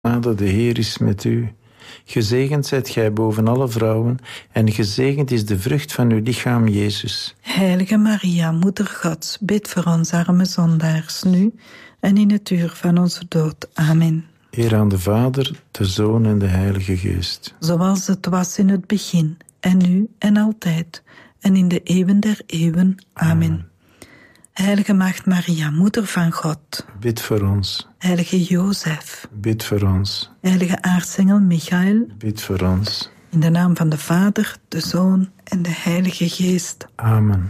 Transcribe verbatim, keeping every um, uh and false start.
Vader, de Heer is met u. Gezegend zijt gij boven alle vrouwen, en gezegend is de vrucht van uw lichaam, Jezus. Heilige Maria, Moeder Gods, bid voor ons arme zondaars, nu en in het uur van onze dood. Amen. Eer aan de Vader, de Zoon en de Heilige Geest. Zoals het was in het begin, en nu en altijd, en in de eeuwen der eeuwen. Amen. Amen. Heilige Maagd Maria, Moeder van God, bid voor ons. Heilige Jozef, bid voor ons. Heilige aartsengel Michael, bid voor ons. In de naam van de Vader, de Zoon en de Heilige Geest. Amen.